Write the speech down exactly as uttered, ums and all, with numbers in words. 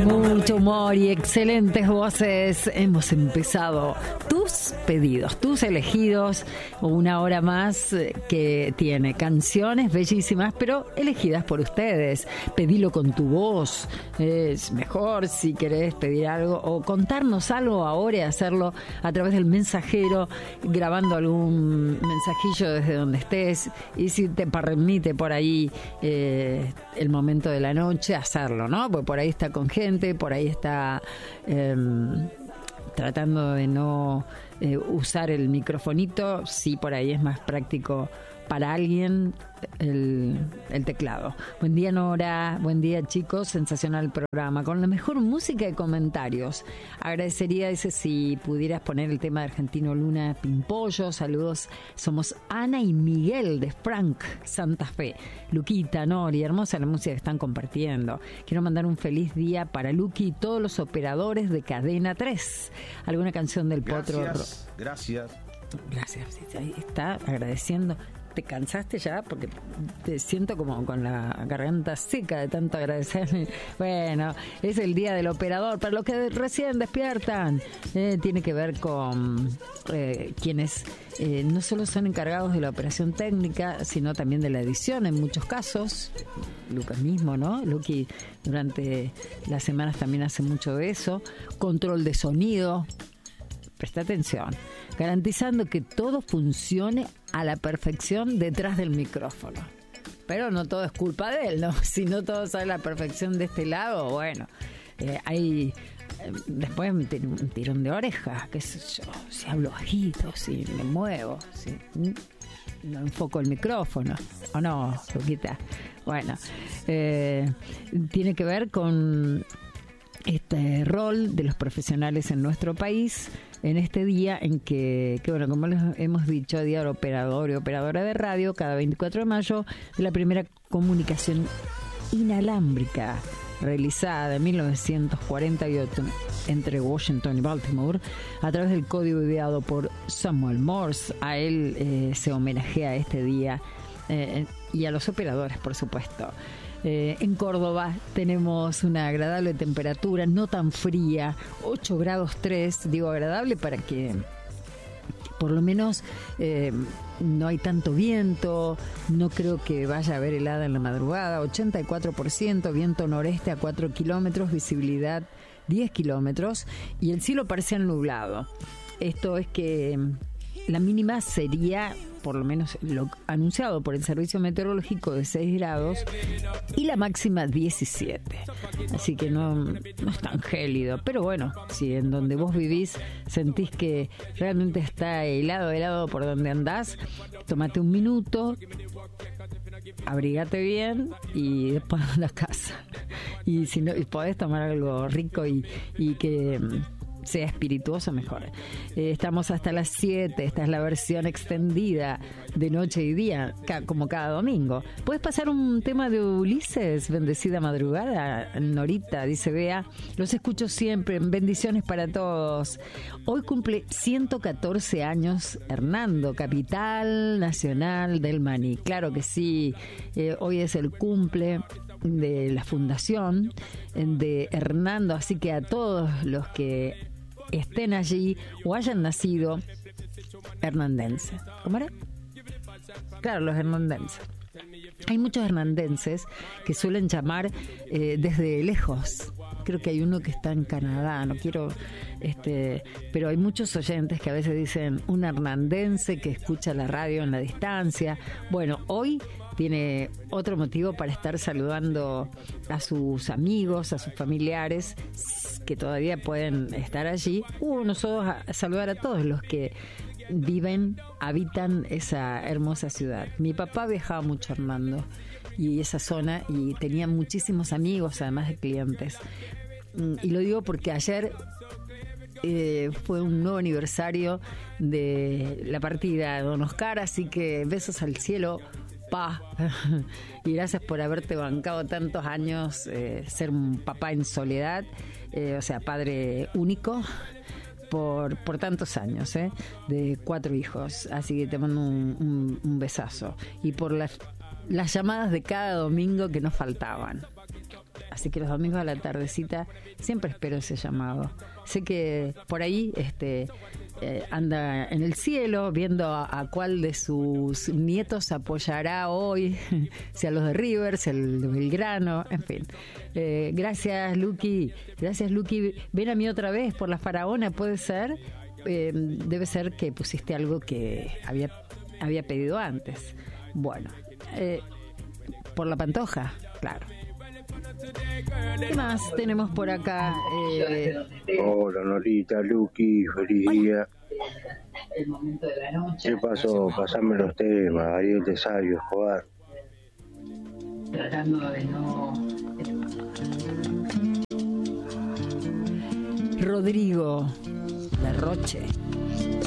mucho humor y excelentes voces. Hemos empezado tus pedidos, tus elegidos, una hora más que tiene canciones bellísimas, pero elegidas por ustedes. Pedilo con tu voz, es mejor si querés pedir algo o contarnos algo ahora y hacerlo a través del mensajero, grabando algún mensajillo desde donde estés, y si te permite por ahí eh, el momento de la noche, hacerlo, ¿no? Porque por ahí está con gente, por ahí está eh, tratando de no eh, usar el microfonito, sí, por ahí es más práctico para alguien el, el teclado. Buen día, Nora, buen día, chicos, sensacional programa, con la mejor música y comentarios. Agradecería ese si pudieras poner el tema de Argentino Luna Pimpollo. Saludos, somos Ana y Miguel de Frank, Santa Fe. Luquita, Nori, hermosa la música que están compartiendo. Quiero mandar un feliz día para Luqui y todos los operadores de Cadena tres. ¿Alguna canción del Potro? Gracias, gracias. Gracias, ahí está, agradeciendo. ¿Te cansaste ya? Porque te siento como con la garganta seca de tanto agradecer. Bueno, es el día del operador. Para los que recién despiertan, eh, tiene que ver con eh, quienes eh, no solo son encargados de la operación técnica, sino también de la edición en muchos casos. Lucas mismo, ¿no? Luqui durante las semanas también hace mucho de eso. Control de sonido. Presta atención, garantizando que todo funcione a la perfección detrás del micrófono. Pero no todo es culpa de él, ¿no? Si no todo sale a la perfección de este lado, bueno, eh, hay... Eh, después me tiro un tirón de oreja, qué sé yo, si hablo bajito, si me muevo, si no enfoco el micrófono, o no, Luquita. Bueno, eh, tiene que ver con este rol de los profesionales en nuestro país en este día en que, que bueno, como les hemos dicho, día del operador y operadora de radio, cada veinticuatro de mayo, de la primera comunicación inalámbrica realizada en mil novecientos cuarenta y ocho entre Washington y Baltimore a través del código ideado por Samuel Morse. A él eh, se homenajea este día eh, y a los operadores, por supuesto. Eh, en Córdoba tenemos una agradable temperatura, no tan fría, ocho grados tres, digo agradable para que por lo menos eh, no hay tanto viento, no creo que vaya a haber helada en la madrugada, ochenta y cuatro por ciento, viento noreste a cuatro kilómetros, visibilidad diez kilómetros y el cielo parcial nublado. Esto es que la mínima sería, por lo menos lo anunciado por el Servicio Meteorológico, de seis grados y la máxima diecisiete. Así que no, no es tan gélido. Pero bueno, si en donde vos vivís sentís que realmente está helado, helado por donde andás, tómate un minuto, abrigate bien y después a la casa. Y si no, y podés tomar algo rico y, y que sea espirituoso, mejor. Eh, estamos hasta las siete. Esta es la versión extendida de noche y día, ca- como cada domingo. ¿Puedes pasar un tema de Ulises? Bendecida madrugada, Norita, dice Bea. Los escucho siempre. Bendiciones para todos. Hoy cumple ciento catorce años Hernando, capital nacional del maní. Claro que sí. Eh, hoy es el cumple de la fundación de Hernando, así que a todos los que estén allí o hayan nacido hernandense. ¿Cómo era? Claro, los hernandenses. Hay muchos hernandenses que suelen llamar eh, desde lejos. Creo que hay uno que está en Canadá, no quiero, este, pero hay muchos oyentes que a veces dicen un hernandense que escucha la radio en la distancia. Bueno, hoy tiene otro motivo para estar saludando a sus amigos, a sus familiares que todavía pueden estar allí. Uh, nosotros a saludar a todos los que viven, habitan esa hermosa ciudad. Mi papá viajaba mucho, Hernando, y esa zona, y tenía muchísimos amigos, además de clientes. Y lo digo porque ayer eh, fue un nuevo aniversario de la partida de Don Oscar, así que besos al cielo, pa. Y gracias por haberte bancado tantos años, eh, ser un papá en soledad, eh, o sea, padre único. Por, por tantos años, ¿eh? De cuatro hijos. Así que te mando un, un, un besazo. Y por las, las llamadas de cada domingo que nos faltaban. Así que los domingos a la tardecita siempre espero ese llamado. Sé que por ahí este eh, anda en el cielo viendo a, a cuál de sus nietos apoyará hoy, si a los de River, si al de Belgrano, en fin. Eh, gracias, Luqui. Gracias, Luqui. Ven a mí otra vez por la Faraona, ¿puede ser? Eh, debe ser que pusiste algo que había, había pedido antes. Bueno, eh, por la Pantoja, claro. ¿Qué más tenemos por acá? Eh... Hola, Norita, Luqui, feliz día. ¿Qué pasó? Pasame los temas, Ariel de Sabio, Escobar. Tratando de no... Rodrigo de Roche.